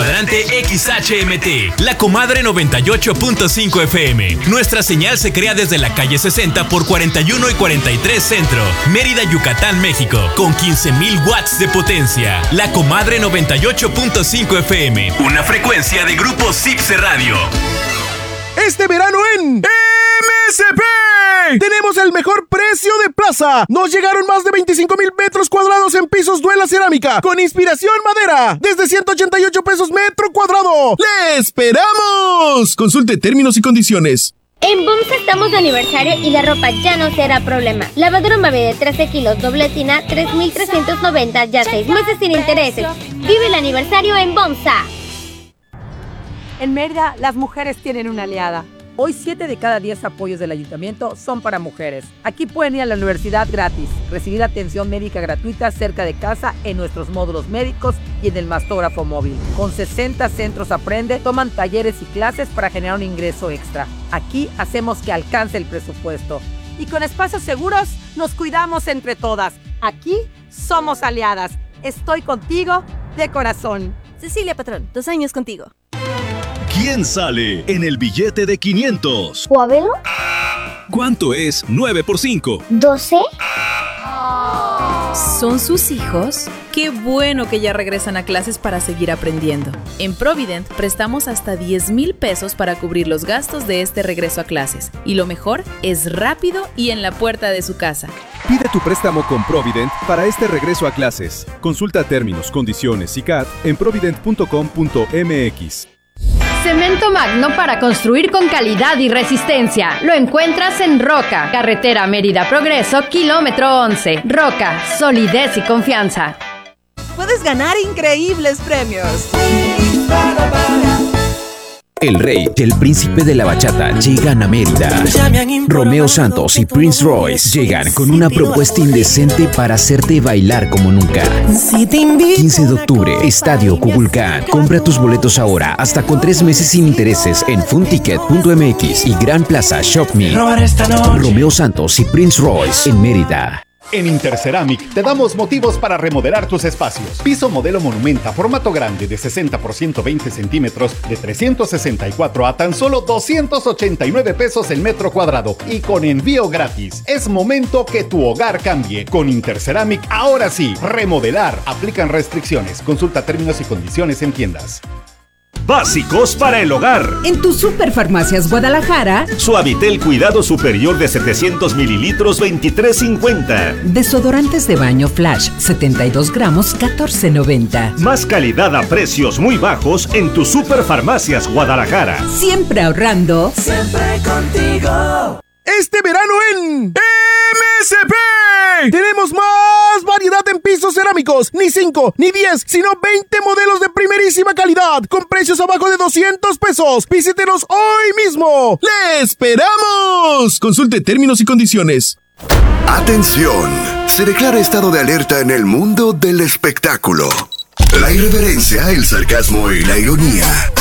cuadrante XHMT, La Comadre 98.5 FM. Nuestra señal se crea desde la calle 60 por 41 y 43 Centro, Mérida, Yucatán, México, con 15,000 watts de potencia. La Comadre 98.5 FM, una frecuencia de Grupo Zipse Radio. Este verano en MSP tenemos el mejor precio de plaza. Nos llegaron más de 25,000 metros cuadrados en pisos Duela Cerámica con inspiración madera desde 188 pesos metro cuadrado. ¡Le esperamos! Consulte términos y condiciones. En Bomsa estamos de aniversario y la ropa ya no será problema. Lavadora Mave de 13 kilos doble tina, 3,390, ya 6 meses sin intereses. Vive el aniversario en Bomsa. En Mérida, las mujeres tienen una aliada. Hoy 7 de cada 10 apoyos del ayuntamiento son para mujeres. Aquí pueden ir a la universidad gratis, recibir atención médica gratuita cerca de casa en nuestros módulos médicos y en el mastógrafo móvil. Con 60 centros Aprende, toman talleres y clases para generar un ingreso extra. Aquí hacemos que alcance el presupuesto. Y con espacios seguros, nos cuidamos entre todas. Aquí somos aliadas. Estoy contigo de corazón. Cecilia Patrón, 2 años contigo. ¿Quién sale en el billete de 500? ¿Juabelo? ¿Cuánto es 9 por 5? ¿12? ¿Son sus hijos? Qué bueno que ya regresan a clases para seguir aprendiendo. En Provident prestamos hasta 10,000 pesos para cubrir los gastos de este regreso a clases. Y lo mejor es rápido y en la puerta de su casa. Pide tu préstamo con Provident para este regreso a clases. Consulta términos, condiciones y CAT en provident.com.mx. Cemento Magno para construir con calidad y resistencia. Lo encuentras en Roca, carretera Mérida Progreso, kilómetro 11. Roca, solidez y confianza. Puedes ganar increíbles premios. El rey y el príncipe de la bachata llegan a Mérida. Romeo Santos y Prince Royce llegan con una propuesta indecente para hacerte bailar como nunca. 15 de octubre, Estadio Kukulcán. Compra tus boletos ahora, hasta con 3 meses sin intereses en funticket.mx y Gran Plaza Shop Me. Romeo Santos y Prince Royce en Mérida. En Interceramic te damos motivos para remodelar tus espacios. Piso modelo Monumenta, formato grande de 60 por 120 centímetros de 364 a tan solo 289 pesos el metro cuadrado y con envío gratis. Es momento que tu hogar cambie. Con Interceramic, ahora sí, remodelar. Aplican restricciones. Consulta términos y condiciones en tiendas. Básicos para el hogar. En tu Superfarmacias Guadalajara, Suavitel Cuidado Superior de 700 mililitros, $23.50. desodorantes de baño Flash, 72 gramos, $14.90. Más calidad a precios muy bajos en tu Superfarmacias Guadalajara. Siempre ahorrando. Siempre contigo. Este verano en MSP tenemos más variedad en pisos cerámicos. Ni 5, ni 10, sino 20 modelos de primerísima calidad con precios abajo de 200 pesos. Visítenos hoy mismo. ¡Le esperamos! Consulte términos y condiciones. ¡Atención! Se declara estado de alerta en el mundo del espectáculo. La irreverencia, el sarcasmo y la ironía